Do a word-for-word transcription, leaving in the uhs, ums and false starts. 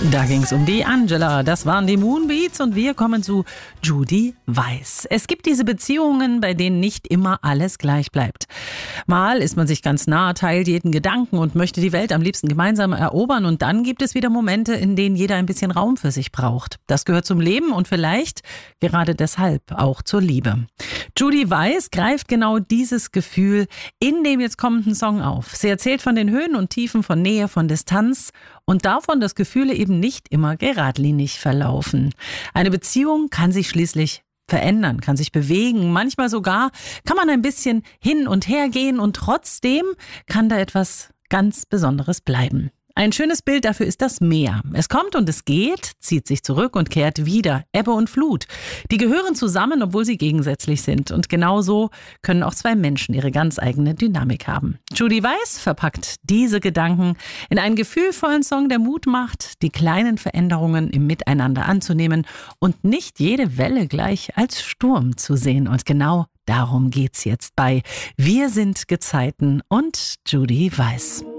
Da ging es um die Angela, das waren die Moonbeats und wir kommen zu Judy Weiss. Es gibt diese Beziehungen, bei denen nicht immer alles gleich bleibt. Mal ist man sich ganz nah, teilt jeden Gedanken und möchte die Welt am liebsten gemeinsam erobern, und dann gibt es wieder Momente, in denen jeder ein bisschen Raum für sich braucht. Das gehört zum Leben und vielleicht gerade deshalb auch zur Liebe. Judy Weiss greift genau dieses Gefühl in dem jetzt kommenden Song auf. Sie erzählt von den Höhen und Tiefen, von Nähe, von Distanz und davon, dass Gefühle eben nicht immer geradlinig verlaufen. Eine Beziehung kann sich schließlich verändern, kann sich bewegen. Manchmal sogar kann man ein bisschen hin und her gehen und trotzdem kann da etwas ganz Besonderes bleiben. Ein schönes Bild dafür ist das Meer. Es kommt und es geht, zieht sich zurück und kehrt wieder. Ebbe und Flut. Die gehören zusammen, obwohl sie gegensätzlich sind. Und genauso können auch zwei Menschen ihre ganz eigene Dynamik haben. Judy Weiss verpackt diese Gedanken in einen gefühlvollen Song, der Mut macht, die kleinen Veränderungen im Miteinander anzunehmen und nicht jede Welle gleich als Sturm zu sehen. Und genau darum geht's jetzt bei Wir sind Gezeiten und Judy Weiss.